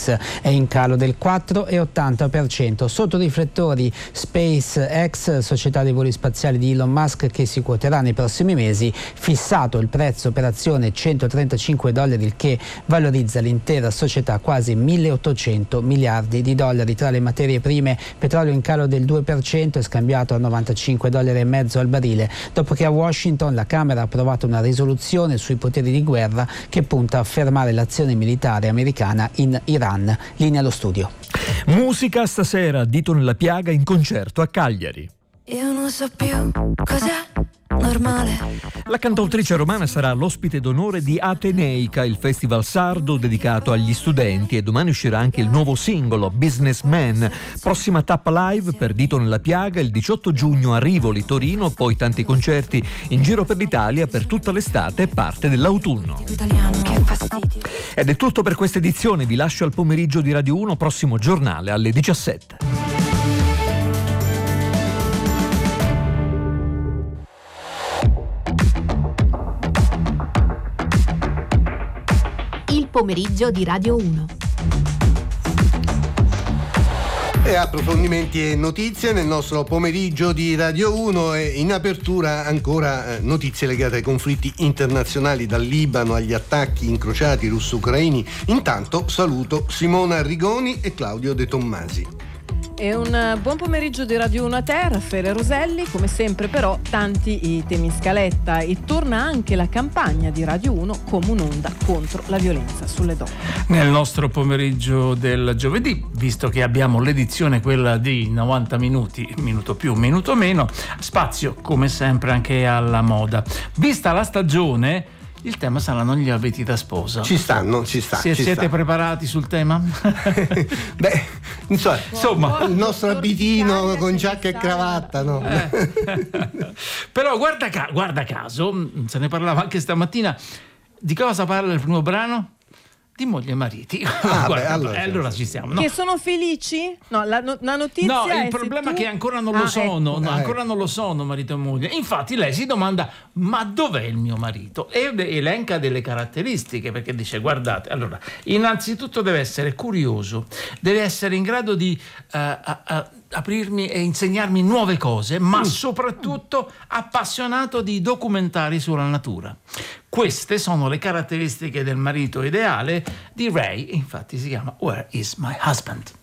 Netflix è in calo del 4,80%. Sotto riflettori SpaceX, società dei voli spaziali di Elon Musk, che si quoterà nei prossimi mesi, fissato il prezzo per azione $135, il che valorizza l'intera società quasi $1.800 miliardi. Tra le materie prime, petrolio in calo del 2% e scambiato a $95,50 al barile, dopo che a Washington la Camera ha approvato una risoluzione sui poteri di guerra che punta a fermare l'azione militare americana in Iran. Linea allo studio. Musica stasera, Dito nella piaga in concerto a Cagliari. Io non so più cos'è normale. La cantautrice romana sarà l'ospite d'onore di Ateneica, il festival sardo dedicato agli studenti, e domani uscirà anche il nuovo singolo Businessman. Prossima tappa live per Dito nella piaga il 18 giugno a Rivoli, Torino, poi tanti concerti in giro per l'Italia per tutta l'estate e parte dell'autunno. Ed è tutto per questa edizione, vi lascio al pomeriggio di Radio 1, prossimo giornale alle 17. Pomeriggio di Radio 1. E approfondimenti e notizie nel nostro pomeriggio di Radio 1, e in apertura ancora notizie legate ai conflitti internazionali, dal Libano agli attacchi incrociati russo-ucraini. Intanto saluto Simona Rigoni e Claudio De Tommasi. E un buon pomeriggio di Radio 1 a te, Raffaele Roselli. Come sempre però tanti i temi in scaletta, e torna anche la campagna di Radio 1 come un'onda contro la violenza sulle donne. Nel nostro pomeriggio del giovedì, visto che abbiamo l'edizione quella di 90 minuti, minuto più, minuto meno, spazio come sempre anche alla moda. Vista la stagione, il tema saranno gli abiti da sposa. Siete preparati sul tema? Beh, insomma, il nostro abitino con giacca e cravatta, no? Però guarda caso, se ne parlava anche stamattina. Di cosa parla il primo brano? Di moglie e mariti. Allora ci siamo. No. Che sono felici? No, la notizia no, è il problema è che ancora non lo sono. Ecco. Ancora non lo sono marito e moglie. Infatti lei si domanda: ma dov'è il mio marito? E elenca delle caratteristiche, perché dice: guardate, allora, innanzitutto deve essere curioso, deve essere in grado di aprirmi e insegnarmi nuove cose, ma soprattutto appassionato di documentari sulla natura. Queste sono le caratteristiche del marito ideale di Ray, infatti si chiama Where is My Husband?